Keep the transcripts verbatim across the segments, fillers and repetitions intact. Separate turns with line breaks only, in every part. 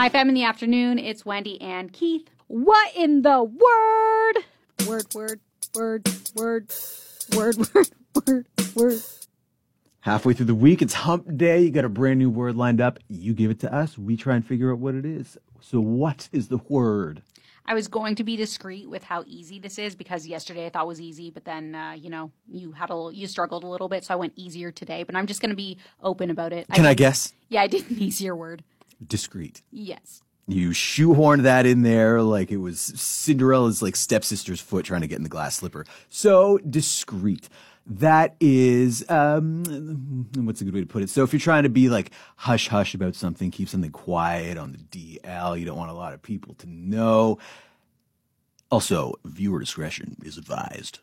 My fam in the afternoon, it's Wendy and Keith. What in the word? Word, word, word, word, word, word, word, word.
Halfway through the week, it's hump day. You got a brand new word lined up. You give it to us. We try and figure out what it is. So what is the word?
I was going to be discreet with how easy this is because yesterday I thought was easy, but then, uh, you know, you had a, you struggled a little bit, so I went easier today. But I'm just going to be open about it.
Can I,
I
guess?
Yeah, I did an easier word.
Discreet.
Yes.
You shoehorned that in there like it was Cinderella's like stepsister's foot trying to get in the glass slipper. So discreet. That is, um, what's a good way to put it? So if you're trying to be like hush hush about something, keep something quiet on the D L, you don't want a lot of people to know. Also, viewer discretion is advised.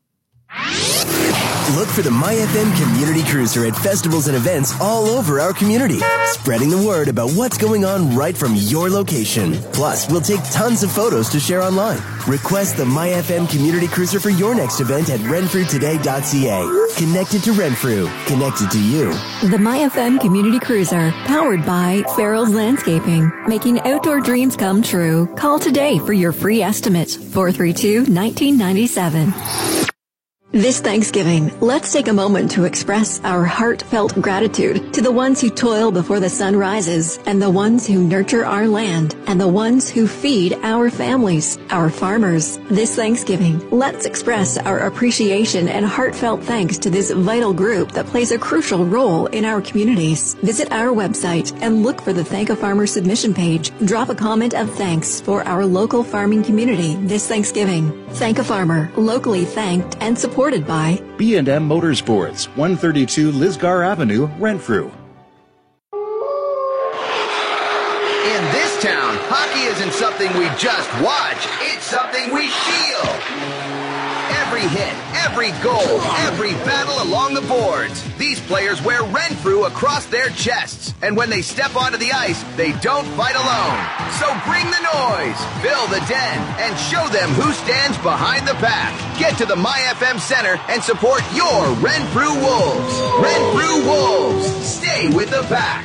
Look for the MyFM Community Cruiser at festivals and events all over our community, spreading the word about what's going on right from your location. Plus, we'll take tons of photos to share online. Request the MyFM Community Cruiser for your next event at renfrew today dot c a. Connected to Renfrew, connected to you.
The MyFM Community Cruiser, powered by Farrell's Landscaping, making outdoor dreams come true. Call today for your free estimate, four three two, one nine nine seven. This Thanksgiving, let's take a moment to express our heartfelt gratitude to the ones who toil before the sun rises, and the ones who nurture our land, and the ones who feed our families, our farmers. This Thanksgiving, let's express our appreciation and heartfelt thanks to this vital group that plays a crucial role in our communities. Visit our website and look for the Thank a Farmer submission page. Drop a comment of thanks for our local farming community this Thanksgiving. Thank a Farmer, locally thanked and supported. Supported by
B and M Motorsports, one thirty-two Lisgar Avenue, Renfrew.
In this town, hockey isn't something we just watch, it's something we feel. Every hit, every goal, every battle along the boards. These players wear Renfrew across their chests. And when they step onto the ice, they don't fight alone. So bring the noise, fill the den, and show them who stands behind the pack. Get to the MyFM Center and support your Renfrew Wolves. Renfrew Wolves, stay with the pack.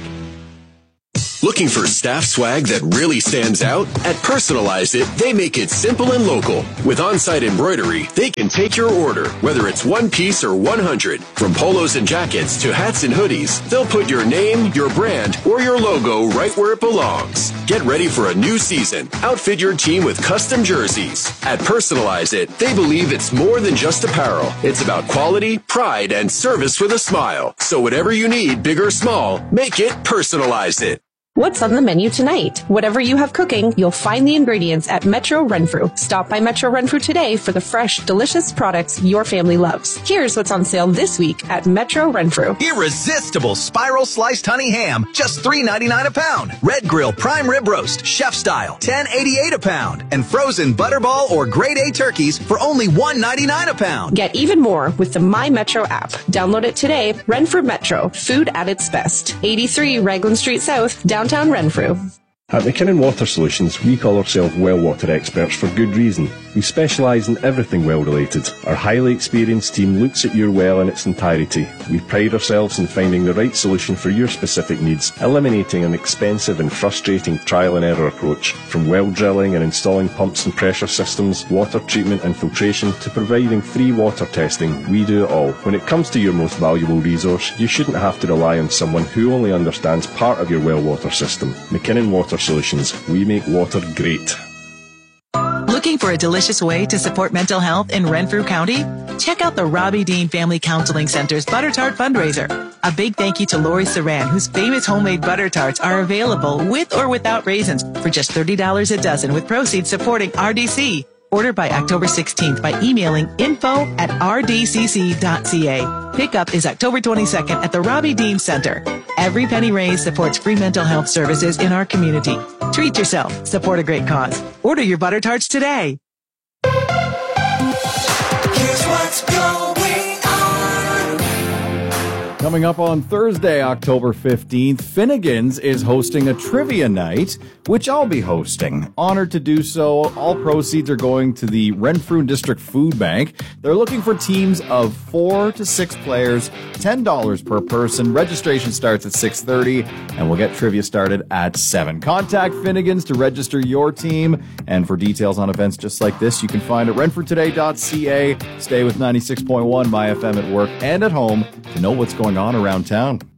Looking for staff swag that really stands out? At Personalize It, they make it simple and local. With on-site embroidery, they can take your order, whether it's one piece or one hundred. From polos and jackets to hats and hoodies, they'll put your name, your brand, or your logo right where it belongs. Get ready for a new season. Outfit your team with custom jerseys. At Personalize It, they believe it's more than just apparel. It's about quality, pride, and service with a smile. So whatever you need, big or small, make it Personalize It.
What's on the menu tonight? Whatever you have cooking, you'll find the ingredients at Metro Renfrew. Stop by Metro Renfrew today for the fresh, delicious products your family loves. Here's what's on sale this week at Metro Renfrew.
Irresistible spiral sliced honey ham, just three ninety-nine a pound. Red Grill prime rib roast, chef style, ten eighty-eight a pound. And frozen butterball or grade A turkeys for only one ninety-nine a pound.
Get even more with the My Metro app. Download it today. Renfrew Metro, food at its best. eighty-three Raglan Street South, downtown Renfrew.
At McKinnon Water Solutions, we call ourselves well water experts for good reason. We specialise in everything well related. Our highly experienced team looks at your well in its entirety. We pride ourselves in finding the right solution for your specific needs, eliminating an expensive and frustrating trial and error approach. From well drilling and installing pumps and pressure systems, water treatment and filtration, to providing free water testing, we do it all. When it comes to your most valuable resource, you shouldn't have to rely on someone who only understands part of your well water system. McKinnon Water Solutions. We make water great.
Looking for a delicious way to support mental health in Renfrew County? Check out the Robbie Dean Family Counseling Center's Butter Tart fundraiser. A big thank you to Lori Saran, whose famous homemade butter tarts are available with or without raisins for just thirty dollars a dozen, with proceeds supporting R D C. Order by October sixteenth by emailing info at r d c c dot c a. Pickup is October twenty-second at the Robbie Dean Center. Every penny raised supports free mental health services in our community. Treat yourself. Support a great cause. Order your butter tarts today.
Here's what's going on. Coming up on Thursday, October fifteenth, Finnegan's is hosting a trivia night, which I'll be hosting. Honored to do so. All proceeds are going to the Renfrew District Food Bank. They're looking for teams of four to six players, ten dollars per person. Registration starts at six thirty, and we'll get trivia started at seven. Contact Finnegan's to register your team, and for details on events just like this, you can find at renfrew today dot c a. Stay with ninety-six point one My F M at work and at home to know what's going on around town.